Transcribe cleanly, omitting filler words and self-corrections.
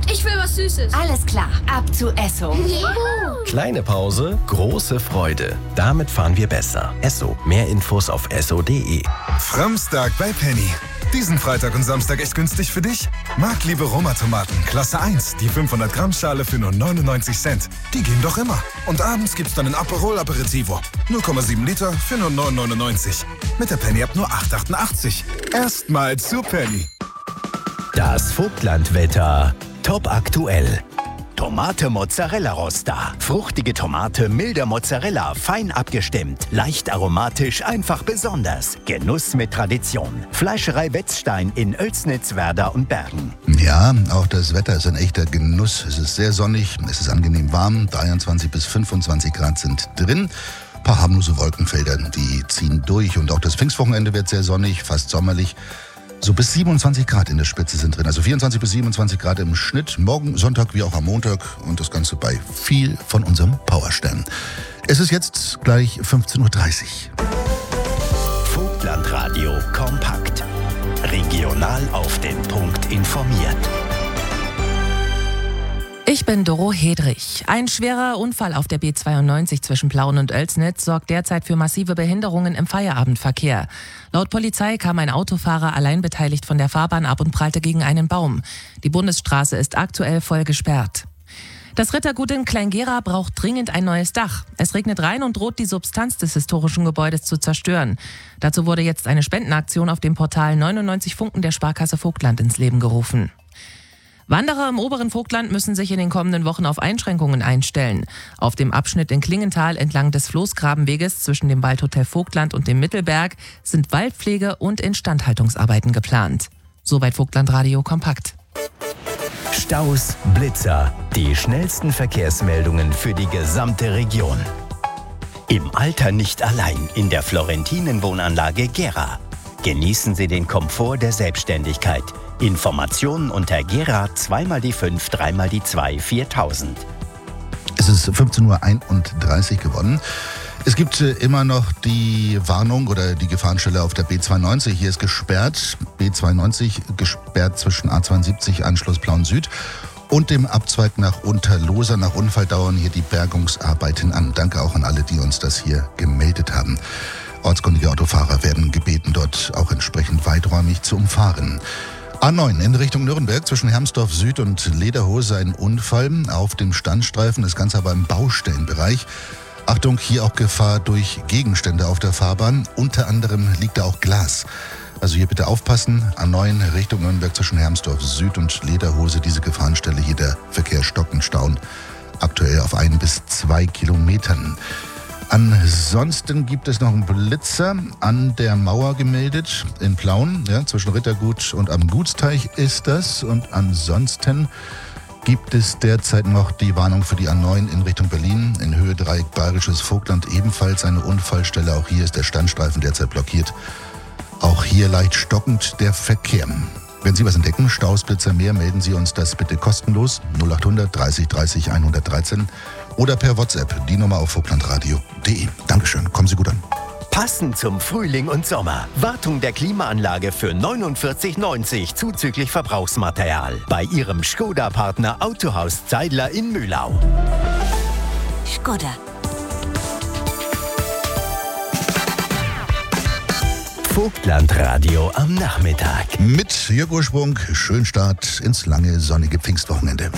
Ich will was Süßes. Alles klar, ab zu Esso. Kleine Pause, große Freude. Damit fahren wir besser. Esso. Mehr Infos auf esso.de. Frömstag bei Penny. Diesen Freitag und Samstag echt günstig für dich? Marktliebe Roma-Tomaten, Klasse 1, die 500 Gramm Schale für nur 99 Cent. Die gehen doch immer. Und abends gibt's dann ein Aperol Aperitivo. 0,7 Liter für nur 9,99. Mit der Penny ab nur 8,88. Erstmal zu Penny. Das Vogtlandwetter. Top aktuell. Tomate Mozzarella Rosta. Fruchtige Tomate, milder Mozzarella, fein abgestimmt. Leicht aromatisch, einfach besonders. Genuss mit Tradition. Fleischerei Wetzstein in Oelsnitz, Werder und Bergen. Ja, auch das Wetter ist ein echter Genuss. Es ist sehr sonnig, es ist angenehm warm. 23 bis 25 Grad sind drin. Ein paar harmlose Wolkenfelder, die ziehen durch. Und auch das Pfingstwochenende wird sehr sonnig, fast sommerlich. So bis 27 Grad in der Spitze sind drin, also 24 bis 27 Grad im Schnitt. Morgen, Sonntag wie auch am Montag und das Ganze bei viel von unserem Powerstern. Es ist jetzt gleich 15.30 Uhr. Vogtlandradio kompakt. Regional auf den Punkt informiert. Ich bin Doro Hedrich. Ein schwerer Unfall auf der B92 zwischen Plauen und Oelsnitz sorgt derzeit für massive Behinderungen im Feierabendverkehr. Laut Polizei kam ein Autofahrer alleinbeteiligt von der Fahrbahn ab und prallte gegen einen Baum. Die Bundesstraße ist aktuell voll gesperrt. Das Rittergut in Kleingera braucht dringend ein neues Dach. Es regnet rein und droht, die Substanz des historischen Gebäudes zu zerstören. Dazu wurde jetzt eine Spendenaktion auf dem Portal 99 Funken der Sparkasse Vogtland ins Leben gerufen. Wanderer im oberen Vogtland müssen sich in den kommenden Wochen auf Einschränkungen einstellen. Auf dem Abschnitt in Klingenthal entlang des Floßgrabenweges zwischen dem Waldhotel Vogtland und dem Mittelberg sind Waldpflege und Instandhaltungsarbeiten geplant. Soweit Vogtlandradio kompakt. Staus, Blitzer, die schnellsten Verkehrsmeldungen für die gesamte Region. Im Alter nicht allein in der Florentinen-Wohnanlage Gera. Genießen Sie den Komfort der Selbstständigkeit. Informationen unter Gera 2x5 3x2 4000. Es ist 15.31 Uhr geworden. Es gibt immer noch die Warnung oder die Gefahrenstelle auf der B92. Hier ist gesperrt. B92 gesperrt zwischen A72 Anschluss Plauen Süd und dem Abzweig nach Unterlohsa. Nach Unfall dauern hier die Bergungsarbeiten an. Danke auch an alle, die uns das hier gemeldet haben. Ortskundige Autofahrer werden gebeten, dort auch entsprechend weiträumig zu umfahren. A9 in Richtung Nürnberg zwischen Hermsdorf Süd und Lederhose ein Unfall auf dem Standstreifen, das Ganze aber im Baustellenbereich. Achtung, hier auch Gefahr durch Gegenstände auf der Fahrbahn. Unter anderem liegt da auch Glas. Also hier bitte aufpassen. A9 Richtung Nürnberg zwischen Hermsdorf Süd und Lederhose. Diese Gefahrenstelle, hier der Verkehr stockend stauen. Aktuell auf 1 bis 2 Kilometern. Ansonsten gibt es noch einen Blitzer an der Mauer gemeldet in Plauen. Ja, zwischen Rittergut und am Gutsteich ist das. Und ansonsten gibt es derzeit noch die Warnung für die A9 in Richtung Berlin. In Höhe Dreieck Bayerisches Vogtland ebenfalls eine Unfallstelle. Auch hier ist der Standstreifen derzeit blockiert. Auch hier leicht stockend der Verkehr. Wenn Sie was entdecken, Staus, Blitzer, mehr, melden Sie uns das bitte kostenlos. 0800 30 30 113 oder per WhatsApp, die Nummer auf vogtlandradio.de. Dankeschön, kommen Sie gut an. Passend zum Frühling und Sommer. Wartung der Klimaanlage für 49,90 zuzüglich Verbrauchsmaterial. Bei Ihrem Skoda-Partner Autohaus Zeidler in Mühlau. Skoda. Vogtlandradio am Nachmittag. Mit Jörg Ursprung, schönen Start ins lange sonnige Pfingstwochenende.